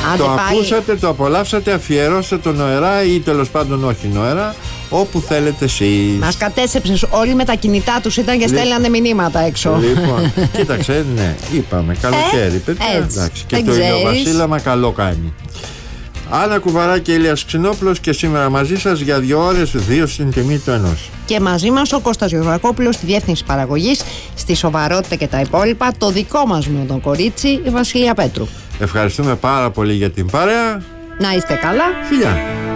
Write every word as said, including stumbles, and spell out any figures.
Το ακούσατε, το απολαύσατε, αφιερώστε το νοερά ή τέλος πάντων όχι νοερά, όπου θέλετε εσείς. Μας κατέστρεψες όλοι με τα κινητά τους, ήταν και στέλνανε μηνύματα έξω. Λοιπόν, κοίταξε, ναι, είπαμε, καλοκαίρι, παιδιά, εντάξει, και το ηλιοβασίλαμα καλό κάνει. Άννα Κουβαρά και Ηλίας Ξινόπουλος και σήμερα μαζί σας για δύο ώρες, δύο στην τιμή του ενός. Και μαζί μας ο Κώστας Γεωργακόπουλος στη διεύθυνση παραγωγής, στη σοβαρότητα και τα υπόλοιπα, το δικό μας με τον κορίτσι, η Βασιλεία Πέτρου. Ευχαριστούμε πάρα πολύ για την παρέα. Να είστε καλά. Φιλιά.